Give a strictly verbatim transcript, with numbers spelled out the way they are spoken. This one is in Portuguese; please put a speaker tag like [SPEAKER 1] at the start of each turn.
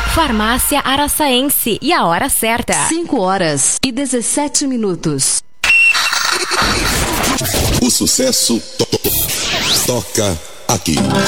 [SPEAKER 1] Farmácia Araçaense. E a hora certa.
[SPEAKER 2] cinco horas e dezessete minutos.
[SPEAKER 3] O sucesso to to toca aqui.